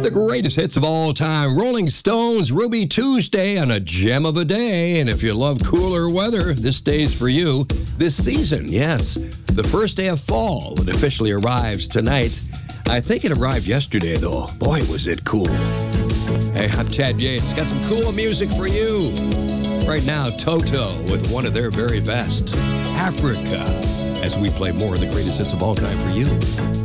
The greatest hits of all time. Rolling Stones, Ruby Tuesday on a gem of a day. And if you love cooler weather, this day's for you. This season, yes. The first day of fall. It officially arrives tonight. I think it arrived yesterday, though. Boy, was it cool. Hey, I'm Chad Yates. Got some cool music for you. Right now, Toto with one of their very best. Africa. As we play more of the greatest hits of all time for you.